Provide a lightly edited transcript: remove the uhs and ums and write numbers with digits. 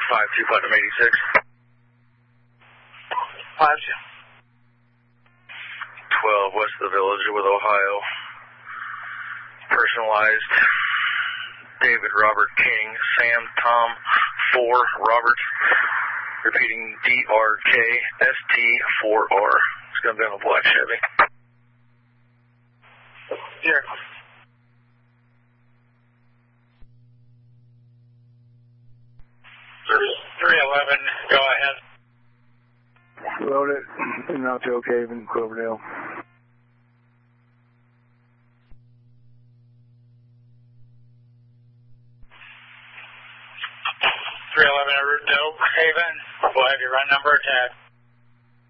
525 86. 12 west of the village with Ohio. Personalized. David Robert King, Sam Tom 4 Robert. Repeating DRK ST4R. It's going to be on a black Chevy. Here. 311, go ahead. Load it. And out to Oak Haven, Cloverdale. 311 en route to Oak Haven. We'll have your run number tag.